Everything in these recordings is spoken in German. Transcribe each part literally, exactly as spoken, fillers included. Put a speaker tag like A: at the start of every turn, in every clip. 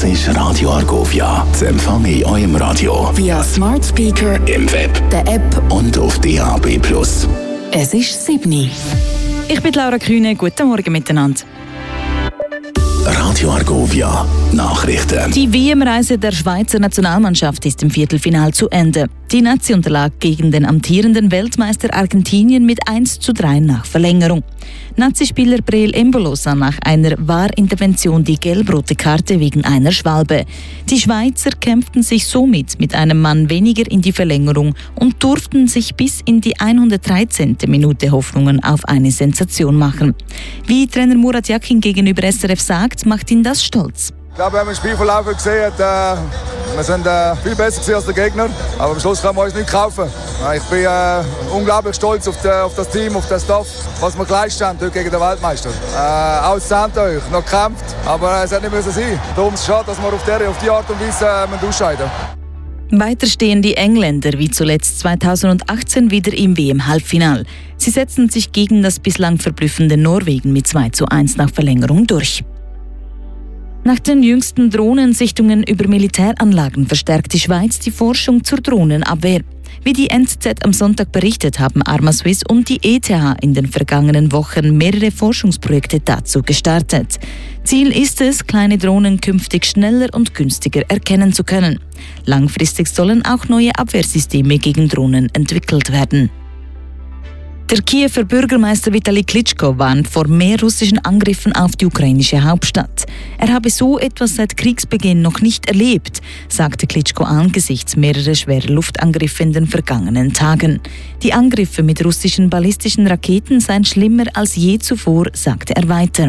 A: Das ist Radio Argovia. Das empfange ich auch im Radio.
B: Via Smart Speaker,
A: im Web,
B: der App
A: und auf D A B plus.
B: Es ist sieben.
C: Ich bin Laura Kühne. Guten Morgen miteinander.
A: Radio Argovia. Nachrichten.
C: Die W M-Reise der Schweizer Nationalmannschaft ist im Viertelfinale zu Ende. Die Nazi unterlag gegen den amtierenden Weltmeister Argentinien mit eins zu drei nach Verlängerung. Nazi-Spieler Breel Embolo sah nach einer V A R-Intervention die gelb-rote Karte wegen einer Schwalbe. Die Schweizer kämpften sich somit mit einem Mann weniger in die Verlängerung und durften sich bis in die hundertdreizehnte Minute Hoffnungen auf eine Sensation machen. Wie Trainer Murat Yakin gegenüber S R F sagt, macht ihn das stolz.
D: Ich glaube, wir haben im Spielverlauf gesehen, äh, wir sind äh, viel besser als der Gegner, aber am Schluss können wir uns nicht kaufen. Ich bin äh, unglaublich stolz auf, die, auf das Team, auf den Staff, was wir geleistet haben heute gegen den Weltmeister. Äh, Auszahnt euch, noch gekämpft, aber äh, es hat nicht müssen sein. Darum ist es schade, dass wir auf, der, auf die Art und Weise äh, ausscheiden.
C: Weiter stehen die Engländer wie zuletzt zweitausendachtzehn wieder im W M-Halbfinal. Sie setzten sich gegen das bislang verblüffende Norwegen mit zwei zu eins nach Verlängerung durch. Nach den jüngsten Drohnensichtungen über Militäranlagen verstärkt die Schweiz die Forschung zur Drohnenabwehr. Wie die N Z am Sonntag berichtet, haben Armaswiss und die E T H in den vergangenen Wochen mehrere Forschungsprojekte dazu gestartet. Ziel ist es, kleine Drohnen künftig schneller und günstiger erkennen zu können. Langfristig sollen auch neue Abwehrsysteme gegen Drohnen entwickelt werden. Der Kiewer Bürgermeister Vitali Klitschko warnt vor mehr russischen Angriffen auf die ukrainische Hauptstadt. Er habe so etwas seit Kriegsbeginn noch nicht erlebt, sagte Klitschko angesichts mehrerer schwerer Luftangriffe in den vergangenen Tagen. Die Angriffe mit russischen ballistischen Raketen seien schlimmer als je zuvor, sagte er weiter.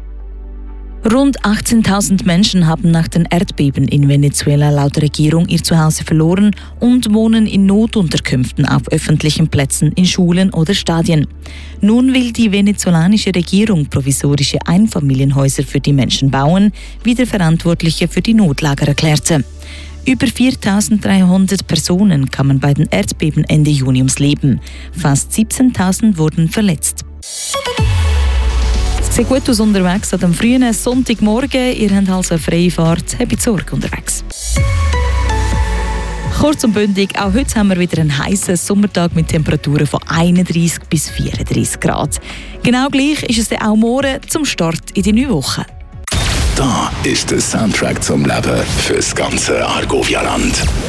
C: Rund achtzehntausend Menschen haben nach den Erdbeben in Venezuela laut Regierung ihr Zuhause verloren und wohnen in Notunterkünften auf öffentlichen Plätzen, in Schulen oder Stadien. Nun will die venezolanische Regierung provisorische Einfamilienhäuser für die Menschen bauen, wie der Verantwortliche für die Notlager erklärte. Über viertausenddreihundert Personen kamen bei den Erdbeben Ende Juni ums Leben. Fast siebzehntausend wurden verletzt. Sieht gut aus unterwegs an dem frühen Sonntagmorgen. Ihr habt also eine freie Fahrt. Habt Sorge unterwegs. Kurz und bündig, auch heute haben wir wieder einen heißen Sommertag mit Temperaturen von einunddreißig bis vierunddreißig Grad. Genau gleich ist es dann auch morgen zum Start in die neue Woche.
A: Da ist der Soundtrack zum Leben fürs ganze Argovia-Land.